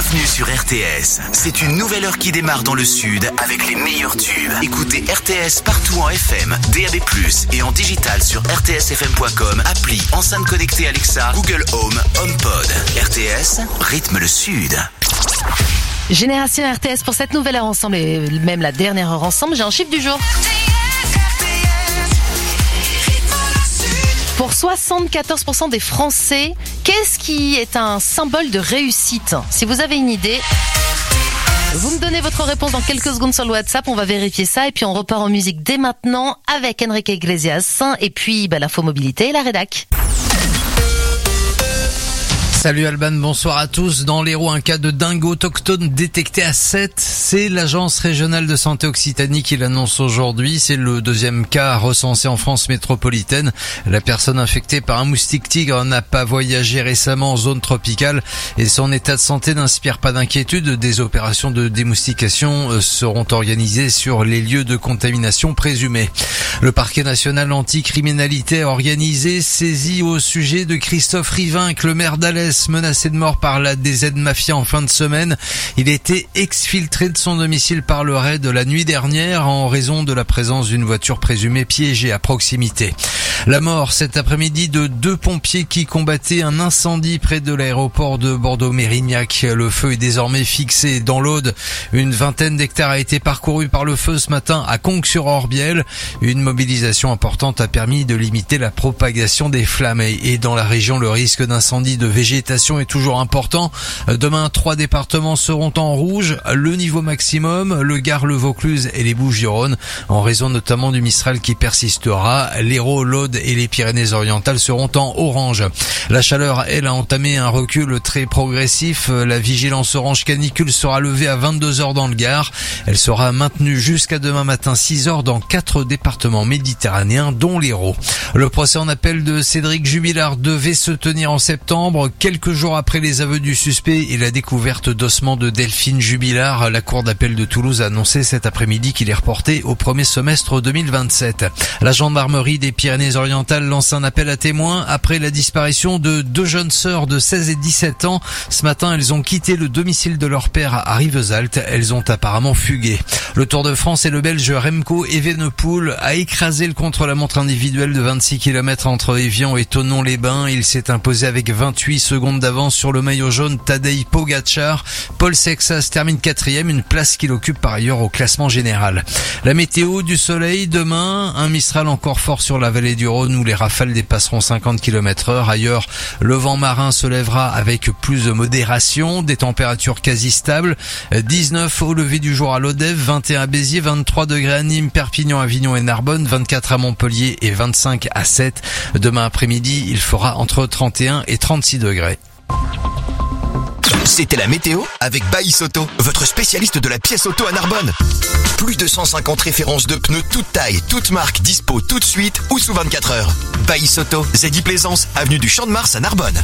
Bienvenue sur RTS. C'est une nouvelle heure qui démarre dans le sud avec les meilleurs tubes. Écoutez RTS partout en FM, DAB+, et en digital sur rtsfm.com, appli, enceinte connectée Alexa, Google Home, HomePod. RTS, rythme le sud. Génération RTS pour cette nouvelle heure ensemble et même la dernière heure ensemble. J'ai un chiffre du jour. Pour 74% des Français, qu'est-ce qui est un symbole de réussite ? Si vous avez une idée, vous me donnez votre réponse dans quelques secondes sur le WhatsApp. On va vérifier ça et puis on repart en musique dès maintenant avec Enrique Iglesias et puis l'info mobilité et la rédac. Salut Alban, bonsoir à tous. Dans l'Hérault, un cas de dingo autochtone détecté à 7. C'est l'Agence régionale de santé Occitanie qui l'annonce aujourd'hui. C'est le deuxième cas recensé en France métropolitaine. La personne infectée par un moustique tigre n'a pas voyagé récemment en zone tropicale et son état de santé n'inspire pas d'inquiétude. Des opérations de démoustication seront organisées sur les lieux de contamination présumés. Le parquet national anticriminalité organisé saisit au sujet de Christophe Rivinc, le maire d'Alès, menacé de mort par la DZ Mafia en fin de semaine. Il a été exfiltré de son domicile par le raid de la nuit dernière en raison de la présence d'une voiture présumée piégée à proximité. La mort cet après-midi de 2 pompiers qui combattaient un incendie près de l'aéroport de Bordeaux-Mérignac. Le feu est désormais fixé dans l'Aude. Une vingtaine d'hectares a été parcourue par le feu ce matin à Conques-sur-Orbiel. Une mobilisation importante a permis de limiter la propagation des flammes. Et dans la région, le risque d'incendie de végétation est toujours important. Demain, 3 départements seront en rouge. Le niveau maximum, le Gard, le Vaucluse et les Bouches-du-Rhône, en raison notamment du Mistral qui persistera. L'Hérault, l'Aude et les Pyrénées-Orientales seront en orange. La chaleur, elle, a entamé un recul très progressif. La vigilance orange canicule sera levée à 22h dans le Gard. Elle sera maintenue jusqu'à demain matin 6h dans 4 départements méditerranéens, dont l'Hérault. Le procès en appel de Cédric Jubilard devait se tenir en septembre. Quelques jours après les aveux du suspect et la découverte d'ossements de Delphine Jubilard, la cour d'appel de Toulouse a annoncé cet après-midi qu'il est reporté au premier semestre 2027. La gendarmerie des Pyrénées-Orientales lance un appel à témoins après la disparition de 2 jeunes sœurs de 16 et 17 ans. Ce matin, elles ont quitté le domicile de leur père à Rivesaltes. Elles ont apparemment fugué. Le Tour de France et le Belge Remco Evenepoel a écrasé le contre-la-montre individuel de 26 km entre Évian et Thonon-les-Bains. Il s'est imposé avec 28 secondes d'avance sur le maillot jaune Tadej Pogačar. Paul Sexas termine 4e, une place qu'il occupe par ailleurs au classement général. La météo, du soleil demain, un Mistral encore fort sur la vallée du Rhône où les rafales dépasseront 50 km/h. Ailleurs, le vent marin se lèvera avec plus de modération, des températures quasi stables. 19 au lever du jour à Lodève, 21 à Béziers, 23 degrés à Nîmes, Perpignan, Avignon et Narbonne, 24 à Montpellier et 25 à 7. Demain après-midi, il fera entre 31 et 36 degrés. C'était la météo avec Baïs Auto, votre spécialiste de la pièce auto à Narbonne. Plus de 150 références de pneus toutes tailles, toutes marques, dispo tout de suite ou sous 24 heures. Baïs Auto, Zeddy Plaisance, avenue du Champ de Mars à Narbonne.